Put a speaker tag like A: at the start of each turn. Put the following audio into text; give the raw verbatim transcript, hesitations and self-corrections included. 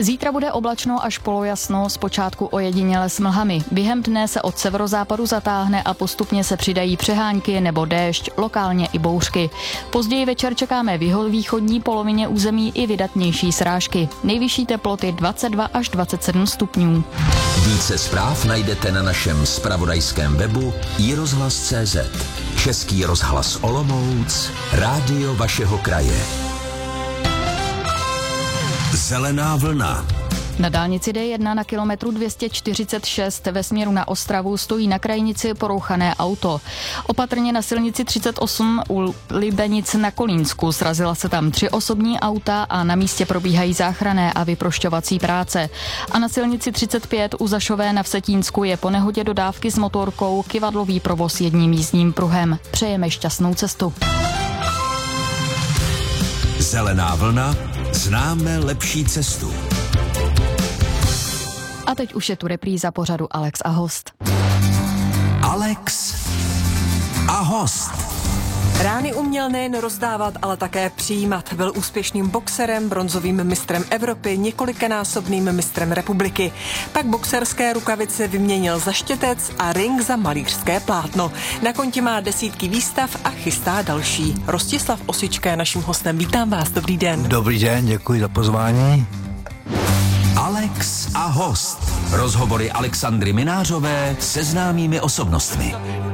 A: Zítra bude oblačno až polojasno, zpočátku ojediněle s mlhami. Během dne se od severozápadu zatáhne a postupně se přidají přehánky nebo déšť, lokálně i bouřky. Později večer čekáme v jihovýchodní polovině území i vydatnější srážky. Nejvyšší teploty dvacet dva až dvacet sedm stupňů.
B: Více zpráv najdete na našem zpravodajském webu i rozhlas tečka cé zet. Český rozhlas Olomouc, rádio vašeho kraje. Zelená vlna.
A: Na dálnici D jedna na kilometru dvě stě čtyřicet šest ve směru na Ostravu stojí na krajnici porouchané auto. Opatrně na silnici třicet osm u Libenic na Kolínsku srazila se tam tři osobní auta a na místě probíhají záchranné a vyprošťovací práce. A na silnici třicet pět u Zašové na Vsetínsku je po nehodě dodávky s motorkou kyvadlový provoz jedním jízdním pruhem. Přejeme šťastnou cestu.
B: Zelená vlna, známe lepší cestu.
A: A teď už je tu repríza pořadu Alex a host.
B: Alex a host.
C: Rány uměl nejen rozdávat, ale také přijímat. Byl úspěšným boxerem, bronzovým mistrem Evropy, několikanásobným mistrem republiky. Pak boxerské rukavice vyměnil za štětec a ring za malířské plátno. Na kontě má desítky výstav a chystá další. Rostislav Osička je naším hostem. Vítám vás, dobrý den.
D: Dobrý den, děkuji za pozvání.
B: Alex a host. Rozhovory Alexandry Minářové se známými osobnostmi.